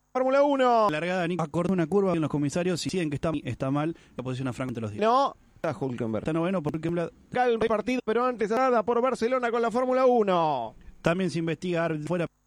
Fórmula 1. Largada, Nico acordó una curva en los comisarios y siguen que está mal. La posición a Frank te los dice. No, está Hülkenberg. Está noveno por Hülkenberg. Acá el partido, pero antes nada por Barcelona con la Fórmula 1. También se investiga fuera